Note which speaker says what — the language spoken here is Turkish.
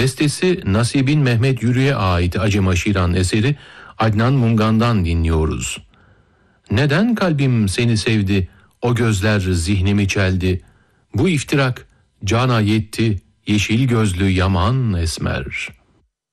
Speaker 1: Bestesi Nasibin Mehmet Yürü'ye ait Acıma Şiran eseri Adnan Mungan'dan dinliyoruz. Neden kalbim seni sevdi, o gözler zihnimi çeldi, bu iftirak cana yetti, yeşil gözlü yaman esmer.